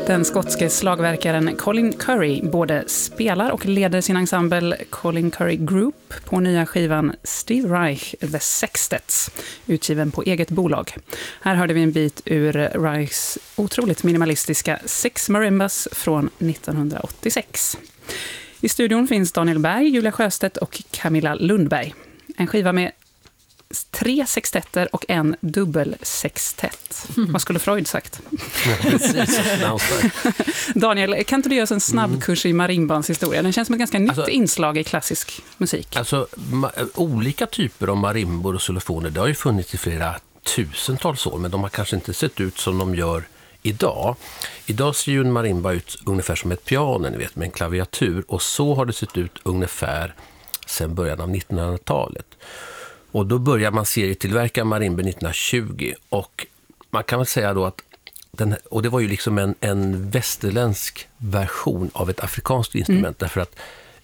Den skotske slagverkaren Colin Currie både spelar och leder sin ensemble Colin Currie Group på nya skivan Steve Reich The Sextets, utgiven på eget bolag. Här hörde vi en bit ur Reichs otroligt minimalistiska Six Marimbas från 1986. I studion finns Daniel Berg, Julia Sjöstedt och Camilla Lundberg. En skiva med 3 sextetter och en dubbelsextett. Vad skulle Freud sagt? Ja, precis. Daniel, kan inte du göra oss en snabbkurs i marimbans historia? Den känns som ett ganska nytt inslag i klassisk musik. Alltså, olika typer av marimbor och xylofoner, det har ju funnits i flera tusentals år, men de har kanske inte sett ut som de gör idag. Idag ser ju en marimba ut ungefär som ett piano, ni vet, med en klaviatur, och så har det sett ut ungefär sedan början av 1900-talet. Och då börjar man serietillverka marimbor 1920, och man kan väl säga då att och det var ju liksom en västerländsk version av ett afrikanskt instrument, därför att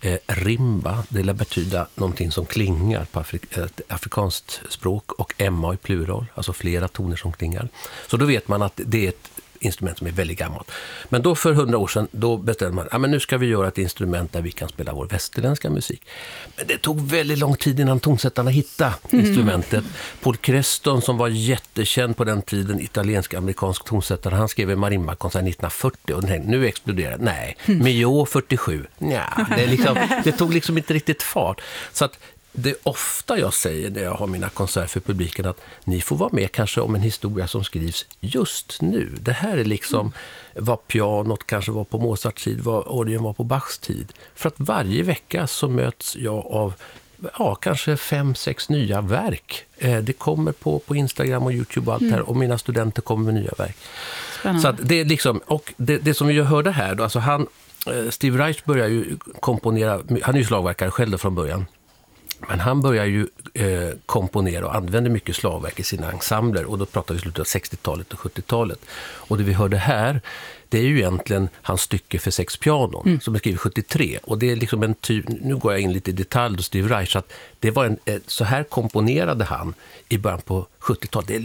rimba, det lär betyda någonting som klingar på ett afrikanskt språk, och emma i plural, alltså flera toner som klingar. Så då vet man att det är ett instrument som är väldigt gammalt. Men då för 100 år sedan, då bestämde man, men nu ska vi göra ett instrument där vi kan spela vår västerländska musik. Men det tog väldigt lång tid innan tonsättarna hittade instrumentet. Paul Creston, som var jättekänd på den tiden, italiensk-amerikansk tonsättare, han skrev en marimba-konsert 1940 och tänkte, nu exploderar det. Nej, Mio 47. Ja, det tog liksom inte riktigt fart. Så att det är ofta jag säger när jag har mina konserter för publiken att ni får vara med kanske om en historia som skrivs just nu. Det här är liksom vad pianot kanske var på Mozarts tid, vad orgeln var på Bachs tid. För att varje vecka så möts jag av kanske 5-6 nya verk. Det kommer på Instagram och YouTube och allt här, och mina studenter kommer med nya verk. Spännande. Så att det är liksom, och det som vi hörde här då, alltså Steve Reich börjar ju komponera, han är ju slagverkare själv från början. Men han börjar ju komponera och använder mycket slagverk i sina ensembler, och då pratar vi slutet av 60-talet och 70-talet. Och det vi hörde här, det är ju egentligen hans stycke för 6 pianon som är skrivet 73. Och det är liksom en typ, nu går jag in lite i detalj då, Steve Reich, så att det var så här komponerade han i början på 70-talet. Det är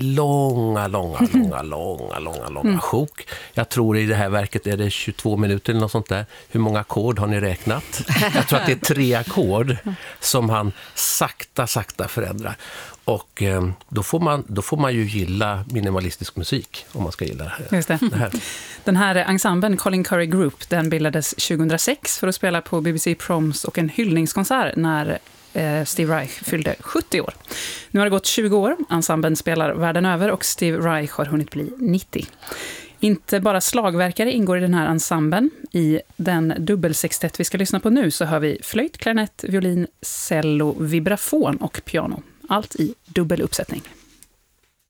långa sjok. Jag tror i det här verket är det 22 minuter eller något sånt där. Hur många ackord har ni räknat? Jag tror att det är 3 ackord som han sakta förändrar. Och då får man ju gilla minimalistisk musik om man ska gilla Just det. Det här. Den här ensemblen Colin Currie Group, den bildades 2006 för att spela på BBC Proms och en hyllningskonsert när Steve Reich fyllde 70 år. Nu har det gått 20 år, ensemblen spelar världen över och Steve Reich har hunnit bli 90. Inte bara slagverkare ingår i den här ensemblen. I den dubbelsextett vi ska lyssna på nu så hör vi flöjt, klarinett, violin, cello, vibrafon och piano. Allt i dubbel uppsättning.